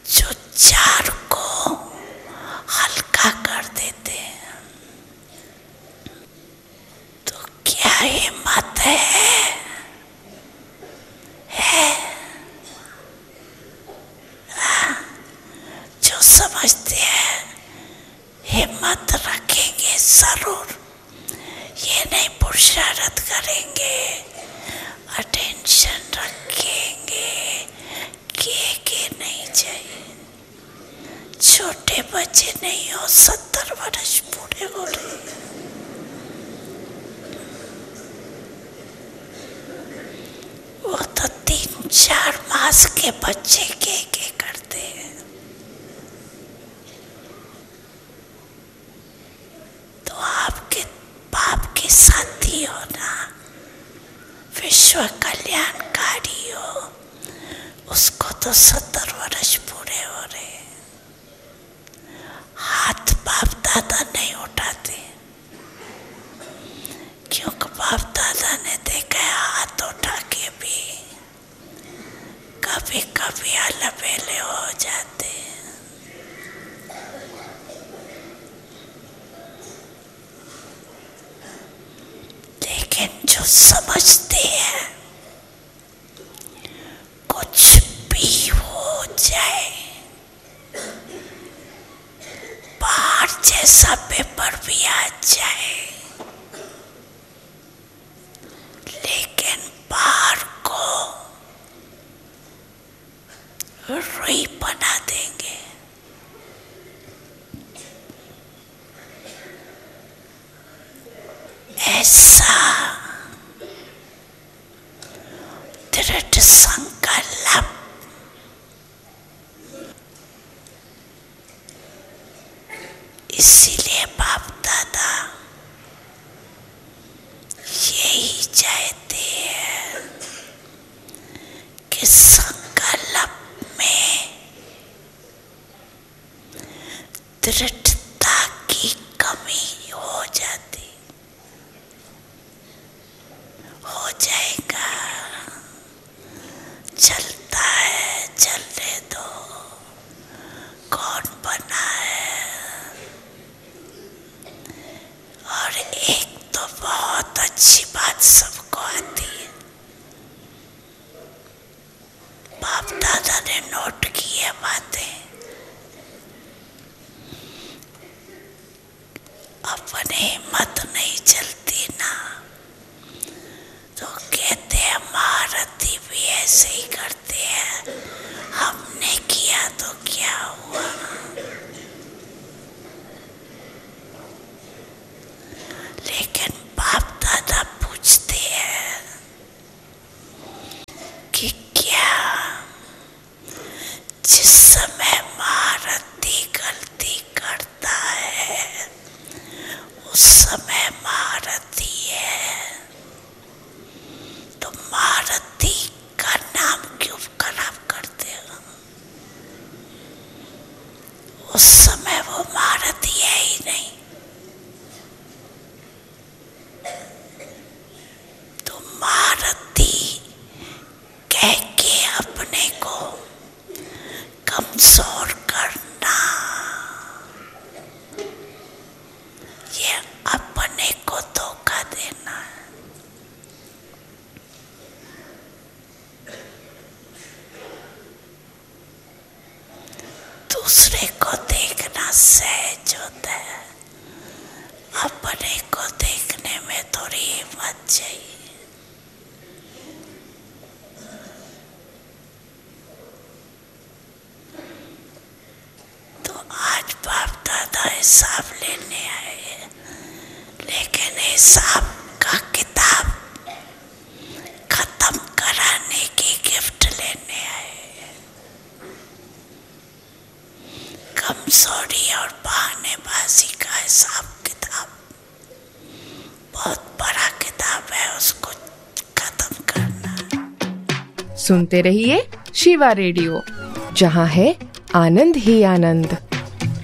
जो चार को हल्का कर देते हैं। तो क्या हिम्मत है जो समझते हैं हिम्मत रखेंगे जरूर, ये नहीं पुरुषार्थ करेंगे, अटेंशन रखेंगे कि नहीं चाहिए। छोटे बच्चे नहीं हो, 70 वर्ष पूरे हो रहे। वो तो 3-4 मास के बच्चे के करते हैं। तो आपके बाप के साथी हो ना, विश्व कल्याणकारी हो, उसको तो 70 वर्ष पूरे हो रहे। हाथ बाप दादा नहीं उठाते, क्योंकि बाप दादा ने देखा है हाथ उठा के भी कभी कभी अलबेले हो जाते हैं। लेकिन जो समझते हैं कुछ भी हो जाए, बाहर जैसा पेपर भी आ जाए, लेकिन बाहर को रुई बना देंगे। ऐसा दृढ़ संकल्प इसीलिए बाप दादा यही चाहते हैं कि संकल्प में दृढ़ता की कमी हो जाती। हो जाएगा, चलता है, चलने दो, कौन बना है। और एक तो बहुत अच्छी बात सबको आती है, बाप दादा ने नोट की है बातें। अपने हिम्मत नहीं चलती ना, तो कहते हैं महारथी भी ऐसे ही करते हैं, हमने किया तो क्या हुआ। लेकिन बाप दादा पूछते हैं कि क्या जिस समय महारथी गलती करता है उस समय महारथी है, तो महारथी का नाम क्यों खराब करते हो। उस समय वो महारथी है ही नहीं। तो महारथी कह के अपने को कमजोर करना, ये अपने को धोखा देना है। दूसरे को देखना सहज होता है, अपने को देखने में थोड़ी हिम्मत चाहिए। तो आज बाप दादा हिसाब लेने आए हैं, लेकिन हिसाब का किताब खत्म कराने की गिफ्ट लेने आए हैं। कमजोरी और बहानेबाजी का हिसाब किताब बहुत बड़ा किताब है, उसको खत्म करना। सुनते रहिए शिवा रेडियो, जहां है आनंद ही आनंद।